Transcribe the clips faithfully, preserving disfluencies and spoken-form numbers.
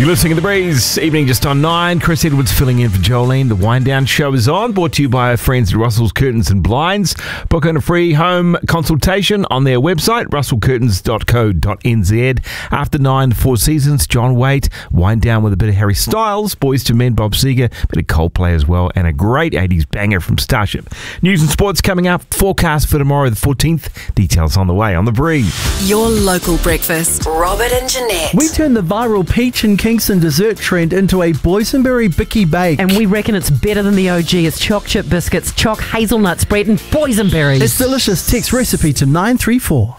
You're listening to The Breeze, evening just on nine. Chris Edwards filling in for Jolene. The Wind Down Show is on, brought to you by our friends at Russell's Curtains and Blinds. Book on a free home consultation on their website, russell curtains dot co dot n z. After nine, Four Seasons, John Waite, Wind Down with a bit of Harry Styles, Boys to Men, Bob Seger, a bit of Coldplay as well, and a great eighties banger from Starship. News and sports coming up, forecast for tomorrow the fourteenth. Details on the way on The Breeze. Your local breakfast, Robert and Jeanette. We turned the viral peach and Kingston dessert trend into a boysenberry bicky bake. And we reckon it's better than the O G. It's choc chip biscuits, choc hazelnut spread and boysenberries. It's delicious. Text recipe to nine three four.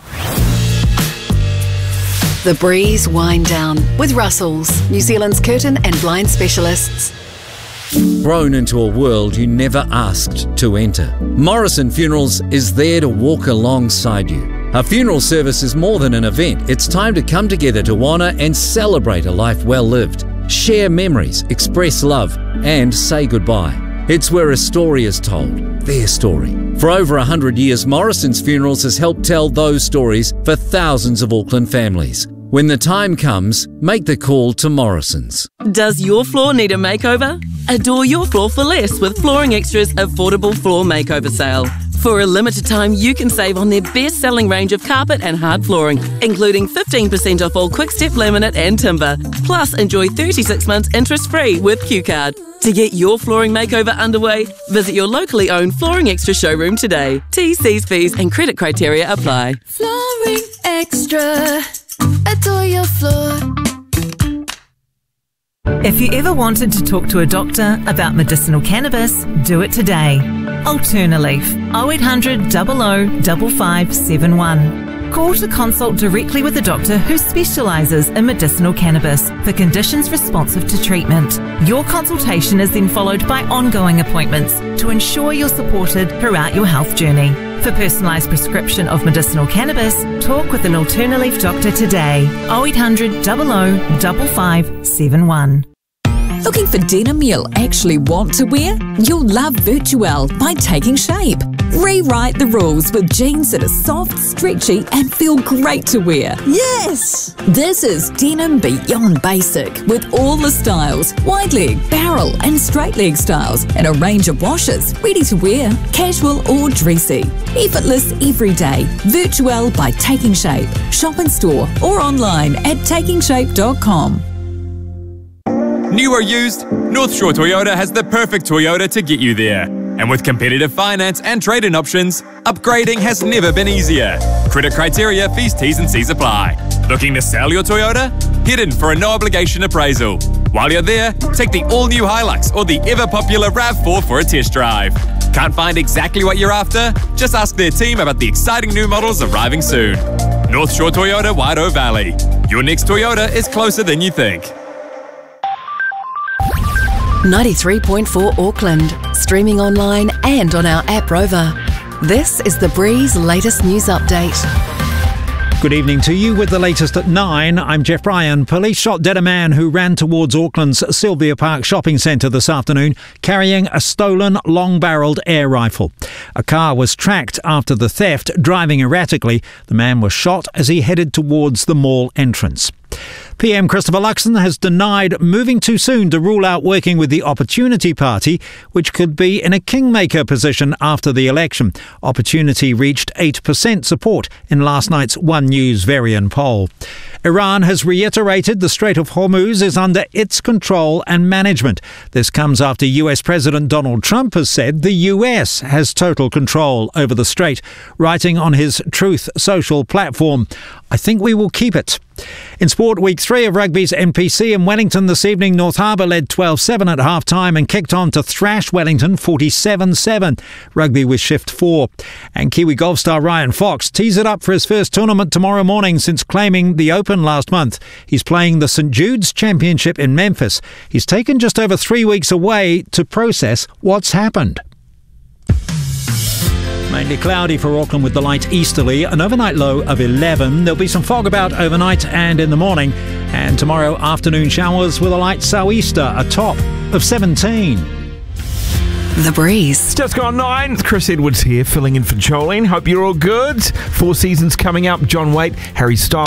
The Breeze Wind Down with Russell's, New Zealand's curtain and blind specialists. Thrown into a world you never asked to enter. Morrison Funerals is there to walk alongside you. A funeral service is more than an event. It's time to come together to honour and celebrate a life well lived, share memories, express love, and say goodbye. It's where a story is told, their story. For over a hundred years, Morrison's Funerals has helped tell those stories for thousands of Auckland families. When the time comes, make the call to Morrison's. Does your floor need a makeover? Adore your floor for less with Flooring Extra's affordable floor makeover sale. For a limited time, you can save on their best-selling range of carpet and hard flooring, including fifteen percent off all Quick-Step laminate and timber. Plus, enjoy thirty-six months interest-free with Q Card. To get your flooring makeover underway, visit your locally owned Flooring Extra showroom today. T's, C's, fees and credit criteria apply. Flooring Extra. Adore your floor. If you ever wanted to talk to a doctor about medicinal cannabis, do it today. Alternaleaf, oh eight hundred, double oh, five five seven one. Call to consult directly with a doctor who specialises in medicinal cannabis for conditions responsive to treatment. Your consultation is then followed by ongoing appointments to ensure you're supported throughout your health journey. For personalised prescription of medicinal cannabis, talk with an Alternaleaf doctor today. oh eight hundred, double oh, five five seven one. Looking for denim you'll actually want to wear? You'll love Virtuelle by Taking Shape. Rewrite the rules with jeans that are soft, stretchy and feel great to wear. Yes! This is denim beyond basic with all the styles, wide leg, barrel and straight leg styles and a range of washes, ready to wear, casual or dressy. Effortless every day. Virtuelle by Taking Shape. Shop in store or online at taking shape dot com. New or used, North Shore Toyota has the perfect Toyota to get you there. And with competitive finance and trade-in options, upgrading has never been easier. Credit criteria, fees, T's and C's apply. Looking to sell your Toyota? Head in for a no-obligation appraisal. While you're there, take the all-new Hilux or the ever-popular RAV four for a test drive. Can't find exactly what you're after? Just ask their team about the exciting new models arriving soon. North Shore Toyota, Waido Valley. Your next Toyota is closer than you think. ninety-three point four Auckland, streaming online and on our app Rover. This is The Breeze latest news update. Good evening to you with the latest at nine. I'm Jeff Bryan. Police shot dead a man who ran towards Auckland's Sylvia Park shopping centre this afternoon carrying a stolen long-barrelled air rifle. A car was tracked after the theft. Driving erratically, the man was shot as he headed towards the mall entrance. P M Christopher Luxon has denied moving too soon to rule out working with the Opportunity Party, which could be in a kingmaker position after the election. Opportunity reached eight percent support in last night's One News Varian poll. Iran has reiterated the Strait of Hormuz is under its control and management. This comes after U S President Donald Trump has said the U S has total control over the strait, writing on his Truth Social platform, "I think we will keep it." In sport, week three of rugby's N P C in Wellington this evening, North Harbour led twelve seven at half-time and kicked on to thrash Wellington forty-seven seven. Rugby with shift four. And Kiwi golf star Ryan Fox tees it up for his first tournament tomorrow morning since claiming the Open last month. He's playing the Saint Jude's Championship in Memphis. He's taken just over three weeks away to process what's happened. Mainly cloudy for Auckland with the light easterly, an overnight low of eleven. There'll be some fog about overnight and in the morning. And tomorrow afternoon showers with a light sou'easter, a top of seventeen. The Breeze. Just gone nine. Chris Edwards here, filling in for Jolene. Hope you're all good. Four Seasons coming up. John Waite, Harry Styles.